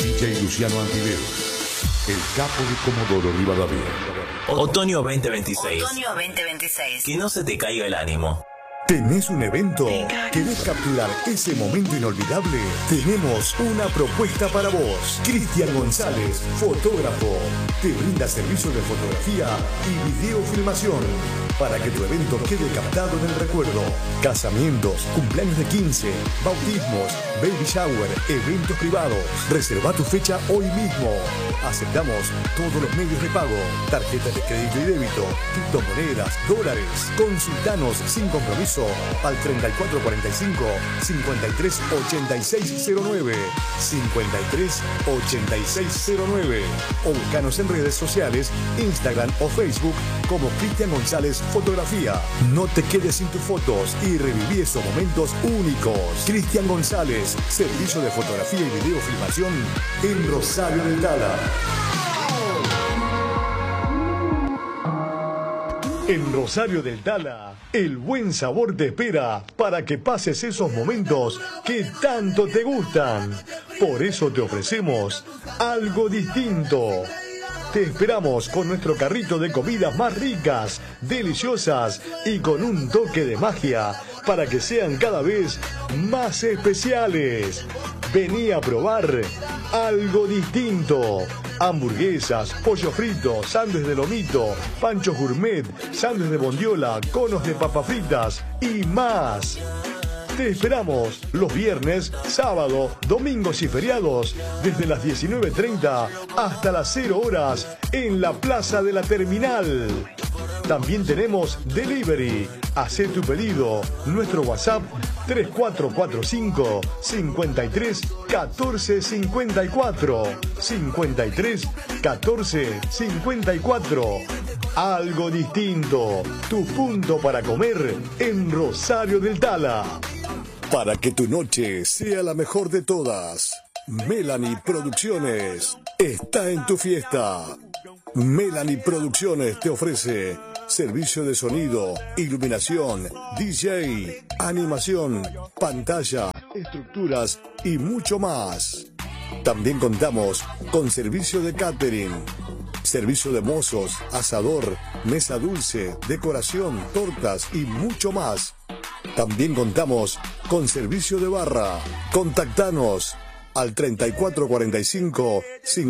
DJ Luciano Antiveros, el capo de Comodoro Rivadavia. Otoño 2026. Otoño 2026. Que no se te caiga el ánimo. ¿Tenés un evento? ¿Querés capturar ese momento inolvidable? Tenemos una propuesta para vos. Cristian González, fotógrafo, te brinda servicios de fotografía y videofilmación para que tu evento quede captado en el recuerdo. Casamientos, cumpleaños de 15, bautismos, baby shower, eventos privados. Reserva tu fecha hoy mismo. Aceptamos todos los medios de pago, tarjetas de crédito y débito, criptomonedas, dólares. Consultanos sin compromiso al 3445 538609 538609 o buscanos en redes sociales, Instagram o Facebook como Cristian González Fotografía. No te quedes sin tus fotos y reviví esos momentos únicos. Cristian González, servicio de fotografía y videofilmación en Rosario del Tala. En Rosario del Tala, el buen sabor te espera para que pases esos momentos que tanto te gustan. Por eso te ofrecemos algo distinto. Te esperamos con nuestro carrito de comidas más ricas, deliciosas y con un toque de magia para que sean cada vez más especiales. Vení a probar algo distinto. Hamburguesas, pollo frito, sándwich de lomito, pancho gourmet, sándwich de bondiola, conos de papas fritas y más. Te esperamos los viernes, sábado, domingos y feriados desde las 19:30 hasta las 0 horas en la Plaza de la Terminal. También tenemos delivery. Hacé tu pedido. Nuestro WhatsApp 3445 53 14 54 53 14 54. Algo distinto. Tu punto para comer en Rosario del Tala. Para que tu noche sea la mejor de todas, Melanie Producciones está en tu fiesta. Melanie Producciones te ofrece servicio de sonido, iluminación, DJ, animación, pantalla, estructuras y mucho más. También contamos con servicio de catering, servicio de mozos, asador, mesa dulce, decoración, tortas y mucho más. También contamos con servicio de barra. Contactanos al 3445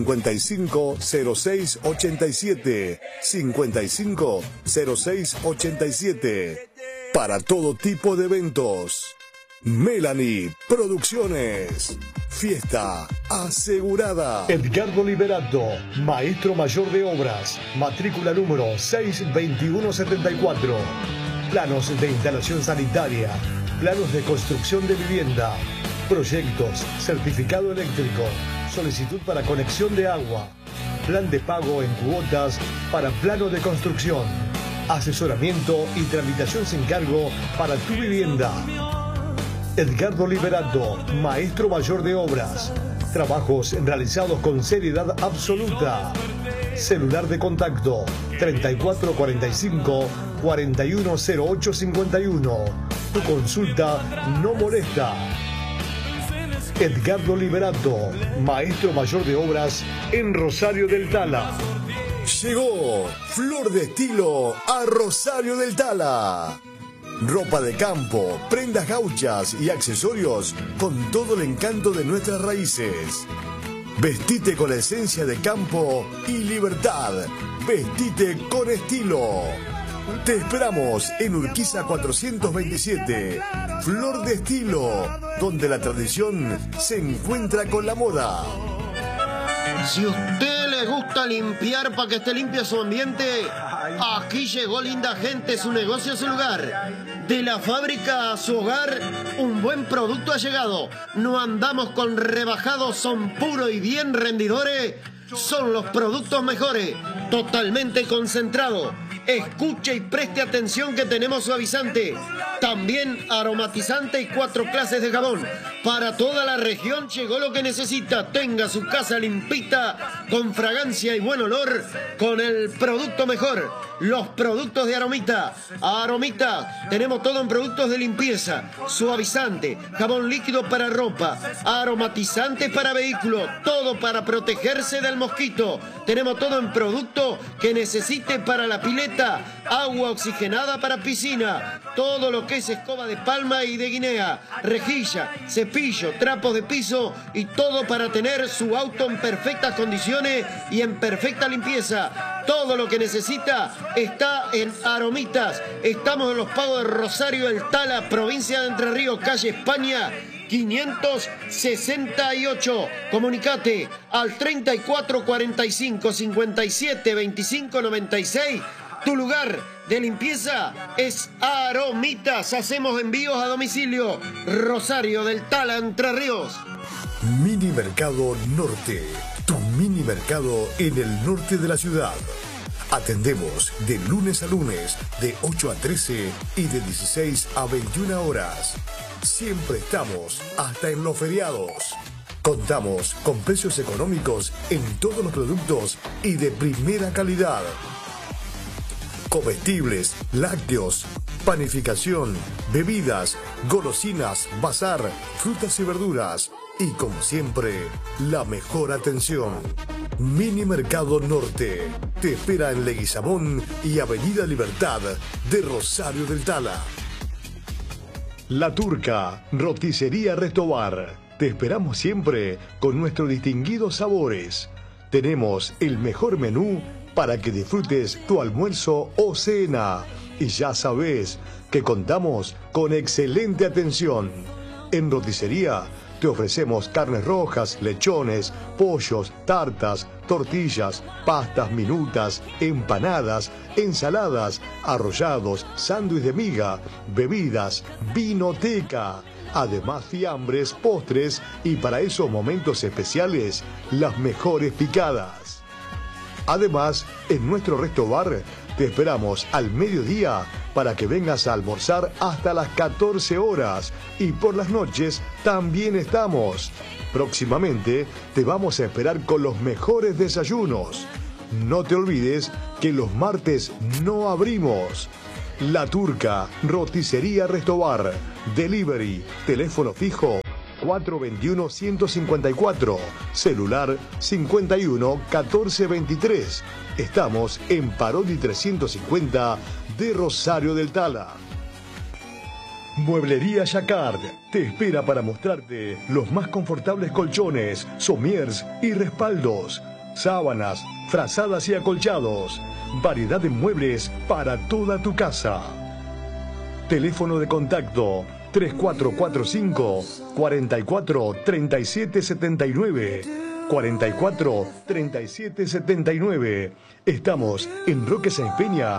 550687 550687 para todo tipo de eventos. Melanie Producciones. Fiesta asegurada. Edgardo Liberato, maestro mayor de obras, matrícula número 62174. Planos de instalación sanitaria, planos de construcción de vivienda, proyectos, certificado eléctrico, solicitud para conexión de agua, plan de pago en cuotas para plano de construcción, asesoramiento y tramitación sin cargo para tu vivienda. Edgardo Liberato, maestro mayor de obras. Trabajos realizados con seriedad absoluta. Celular de contacto 3445 410851. Tu consulta no molesta. Edgardo Liberato, maestro mayor de obras en Rosario del Tala. Llegó Flor de Estilo a Rosario del Tala. Ropa de campo, prendas gauchas y accesorios con todo el encanto de nuestras raíces. Vestite con la esencia de campo y libertad. Vestite con estilo. Te esperamos en Urquiza 427. Flor de Estilo, donde la tradición se encuentra con la moda. Si a usted le gusta limpiar para que esté limpio su ambiente, aquí llegó linda gente, su negocio, su lugar. De la fábrica a su hogar, un buen producto ha llegado. No andamos con rebajados, son puros y bien rendidores. Son los productos mejores, totalmente concentrado. Escuche y preste atención que tenemos suavizante, también aromatizante y 4 clases de jabón. Para toda la región llegó lo que necesita. Tenga su casa limpita, con fragancia y buen olor, con el producto mejor. los productos de Aromita. Aromita, tenemos todo en productos de limpieza, suavizante, jabón líquido para ropa, aromatizante para vehículos, todo para protegerse del mosquito. Tenemos todo en producto que necesite para la pileta, agua oxigenada para piscina, todo lo que es escoba de palma y de guinea, rejilla, cepillo, trapos de piso y todo para tener su auto en perfectas condiciones y en perfecta limpieza. Todo lo que necesita está en Aromitas. Estamos en Los Pagos de Rosario del Tala, provincia de Entre Ríos, calle España 568. Comunicate al 34 45 57 25 96. Tu lugar de limpieza es Aromitas. Hacemos envíos a domicilio. Rosario del Tala, Entre Ríos. Mini Mercado Norte, tu mini mercado en el norte de la ciudad. Atendemos de lunes a lunes, de 8 a 13 y de 16 a 21 horas. Siempre estamos, hasta en los feriados. Contamos con precios económicos en todos los productos y de primera calidad. Comestibles, lácteos, panificación, bebidas, golosinas, bazar, frutas y verduras. Y como siempre, la mejor atención. Mini Mercado Norte te espera en Leguizamón y Avenida Libertad de Rosario del Tala. La Turca, roticería Restobar. Te esperamos siempre con nuestros distinguidos sabores. Tenemos el mejor menú para que disfrutes tu almuerzo o cena. Y ya sabes que contamos con excelente atención. En roticería te ofrecemos carnes rojas, lechones, pollos, tartas, tortillas, pastas minutas, empanadas, ensaladas, arrollados, sándwich de miga, bebidas, vinoteca. Además, fiambres, postres y para esos momentos especiales, las mejores picadas. Además, en nuestro resto bar te esperamos al mediodía para que vengas a almorzar hasta las 14 horas y por las noches también estamos. Próximamente te vamos a esperar con los mejores desayunos. No te olvides que los martes no abrimos. La Turca, roticería Restobar, delivery, teléfono fijo 421-154, celular 51-1423. Estamos en Parodi 350 de Rosario del Tala. Mueblería Jacquard te espera para mostrarte los más confortables colchones, somiers y respaldos, sábanas, frazadas y acolchados. Variedad de muebles para toda tu casa. Teléfono de contacto 3445 44 37 79 44 37 79. Estamos en Roque Sáenz Peña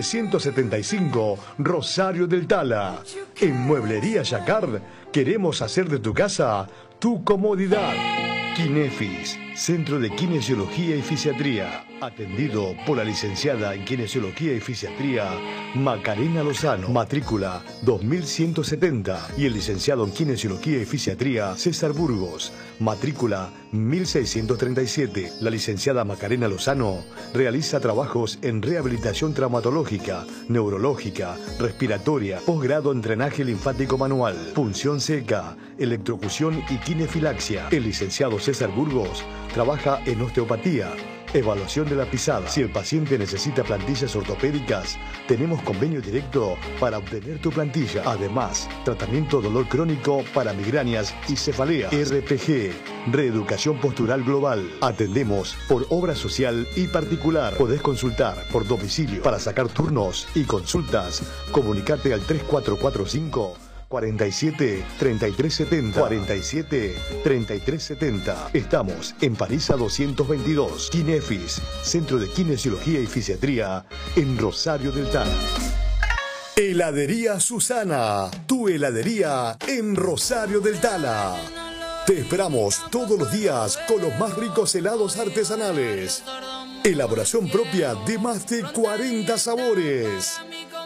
375, Rosario del Tala. En Mueblería Jacquard queremos hacer de tu casa tu comodidad. Kinefis, Centro de Kinesiología y Fisiatría, atendido por la licenciada en Kinesiología y Fisiatría Macarena Lozano, matrícula 2170, y el licenciado en Kinesiología y Fisiatría César Burgos, matrícula 1637. La licenciada Macarena Lozano realiza trabajos en rehabilitación traumatológica, neurológica, respiratoria, posgrado en drenaje linfático manual, punción seca, electrocución y kinefilaxia. El licenciado César Burgos trabaja en osteopatía, evaluación de la pisada. Si el paciente necesita plantillas ortopédicas, tenemos convenio directo para obtener tu plantilla. Además, tratamiento dolor crónico para migrañas y cefalea. RPG, reeducación postural global. Atendemos por obra social y particular. Podés consultar por domicilio. Para sacar turnos y consultas, comunicate al 3445 47 33 70 47 33 70. Estamos en Parisa 222. Kinefis, Centro de Kinesiología y Fisiatría en Rosario del Tala. Heladería Susana, tu heladería en Rosario del Tala. Te esperamos todos los días con los más ricos helados artesanales. Elaboración propia de más de 40 sabores.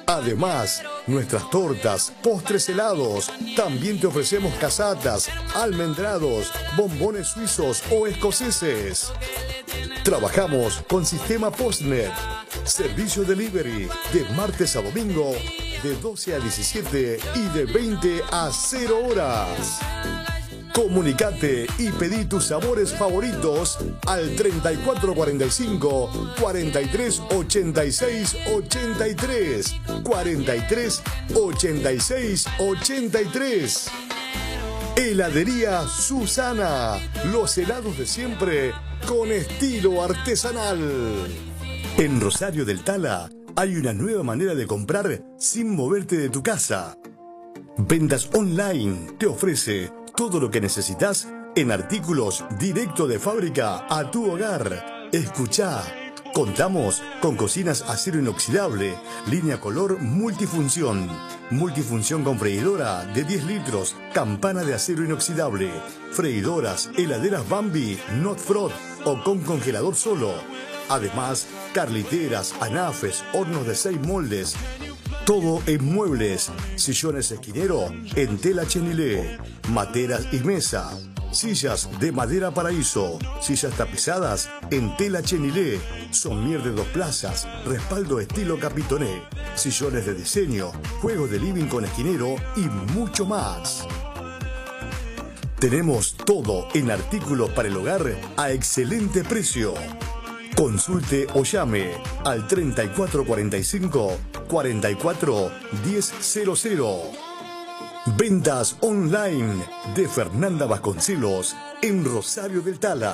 Además, nuestras tortas, postres helados, también te ofrecemos casatas, almendrados, bombones suizos o escoceses. Trabajamos con sistema Postnet, servicio delivery de martes a domingo de 12 a 17 y de 20 a 0 horas. Comunicate y pedí tus sabores favoritos al 3445 43 86 83 43 86 83. Heladería Susana, los helados de siempre con estilo artesanal. En Rosario del Tala hay una nueva manera de comprar sin moverte de tu casa. Ventas Online te ofrece todo lo que necesitas en artículos directo de fábrica a tu hogar. Escuchá, contamos con cocinas acero inoxidable, línea color multifunción, multifunción con freidora de 10 litros, campana de acero inoxidable, freidoras, heladeras Bambi, Not Frot o con congelador solo. Además, carliteras, anafes, hornos de 6 moldes. Todo en muebles, sillones esquinero en tela chenilé, materas y mesa, sillas de madera paraíso, sillas tapizadas en tela chenilé, somier de 2 plazas, respaldo estilo capitoné, sillones de diseño, juegos de living con esquinero y mucho más. Tenemos todo en artículos para el hogar a excelente precio. Consulte o llame al 3445 44 1000. Ventas online de Fernanda Vasconcelos en Rosario del Tala.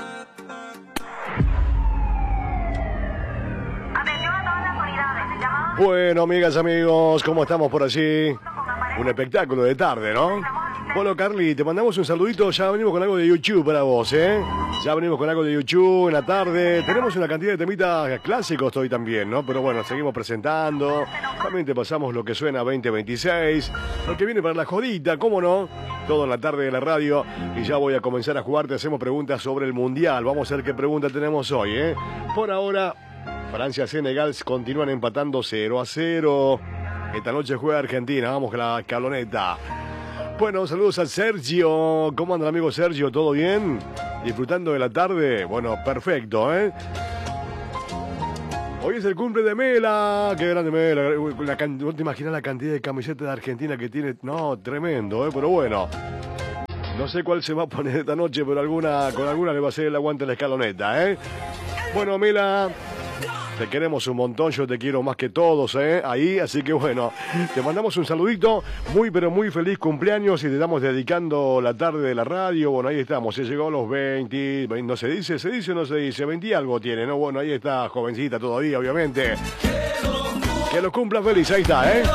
Bueno, amigas, amigos, ¿cómo estamos por allí? Un espectáculo de tarde, ¿no? Bueno, Carly, te mandamos un saludito. Ya venimos con algo de YouTube para vos, ¿eh? Ya venimos con algo de YouTube en la tarde. Tenemos una cantidad de temitas clásicos hoy también, ¿no? Pero bueno, seguimos presentando. También te pasamos lo que suena 2026. Lo que viene para la jodita, ¿cómo no? Todo en la tarde de la radio. Y ya voy a comenzar a jugar. Te hacemos preguntas sobre el Mundial. Vamos a ver qué pregunta tenemos hoy, ¿eh? Por ahora, Francia-Senegal continúan empatando 0-0. Esta noche juega Argentina. Vamos con la escaloneta. Bueno, saludos a Sergio. ¿Cómo anda el amigo Sergio? ¿Todo bien? ¿Disfrutando de la tarde? Bueno, perfecto, ¿eh? Hoy es el cumple de Mela. ¡Qué grande Mela! No te imaginas la cantidad de camisetas de Argentina que tiene. No, tremendo, ¿eh? Pero bueno. No sé cuál se va a poner esta noche, pero con alguna le va a hacer el aguante a la escaloneta, ¿eh? Bueno, Mela, te queremos un montón, yo te quiero más que todos, ahí, así que bueno, te mandamos un saludito, muy pero muy feliz cumpleaños y te estamos dedicando la tarde de la radio. Bueno, ahí estamos, se llegó a los 20, no se dice o no se dice, 20 y algo tiene, ¿no? Bueno, ahí está, jovencita todavía, obviamente. Que lo cumpla feliz, ahí está,